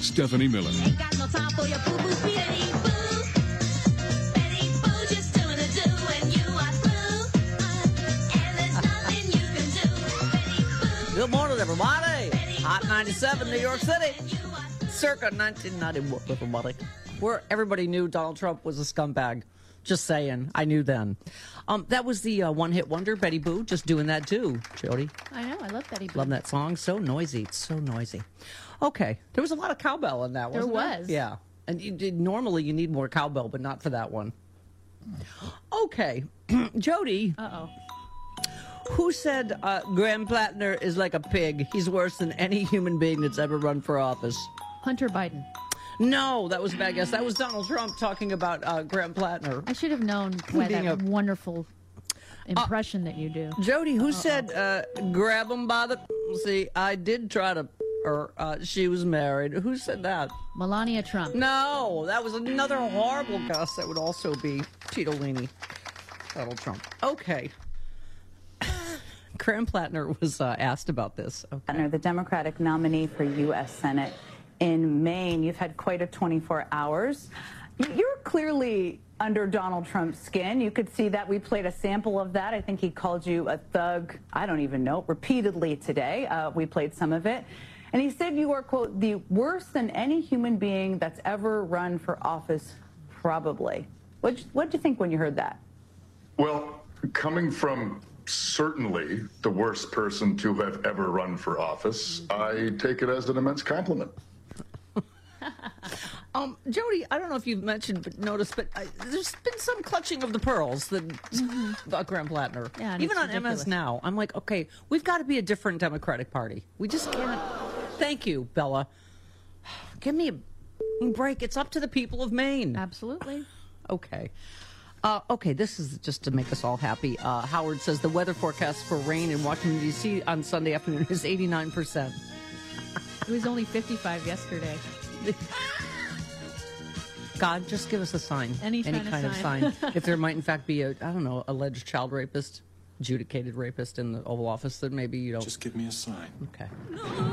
Stephanie Miller. Ain't got no time for your boo-boos, Betty Boo. Betty Boo, just doing a do when you are through. And there's nothing you can do. Betty Boo. Good morning, everybody. Betty Hot Boo, 97, New York City. when you are through. Circa 1991, everybody. Where everybody knew Donald Trump was a scumbag. Just saying. I knew then. That was the one-hit wonder, Betty Boo, just doing that too, Jody. I know. I love Betty Boo. Love that song. So noisy. It's so noisy. Okay. There was a lot of cowbell in that, wasn't there? There was. Yeah. And normally you need more cowbell, but not for that one. Okay. Jody, Uh-oh. who said Graham Plattner is like a pig? He's worse than any human being that's ever run for office. Hunter Biden. No, that was a bad guess. That was Donald Trump talking about Graham Plattner. I should have known by Being that a- wonderful impression that you do. Jody, who said grab him by the... See, I did try to... Or she was married. Who said that? Melania Trump. No, that was another horrible guess. That would also be Titolini. Donald Trump. Okay. Graham Plattner was asked about this. Okay. Plattner, the Democratic nominee for U.S. Senate in Maine. You've had quite a 24 hours. You're clearly under Donald Trump's skin. You could see that. We played a sample of that. I think he called you a thug, I don't even know, repeatedly today. We played some of it. And he said you are, quote, the worst than any human being that's ever run for office, probably. What'd you think when you heard that? Well, coming from certainly the worst person to have ever run for office, I take it as an immense compliment. Jody, I don't know if you've noticed, but there's been some clutching of the pearls that Graham Plattner. Yeah, and even it's on ridiculous. MS Now, I'm like, okay, we've got to be a different Democratic Party. We just can't. Thank you, Bella. Give me a break. It's up to the people of Maine. Absolutely. Okay. Okay, this is just to make us all happy. Howard says the weather forecast for rain in Washington, D.C. on Sunday afternoon is 89%. It was only 55 yesterday. God, just give us a sign. Any kind of sign. If there might, in fact, be a, I don't know, alleged child rapist, adjudicated rapist in the Oval Office, that maybe you don't. Just give me a sign. Okay.